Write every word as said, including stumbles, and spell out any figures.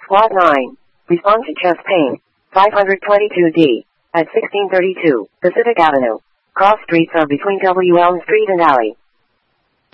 SWAT nine. Respond to chest pain. five twenty-two D. At sixteen thirty-two Pacific Avenue. Cross streets are between W Elm Street and Alley.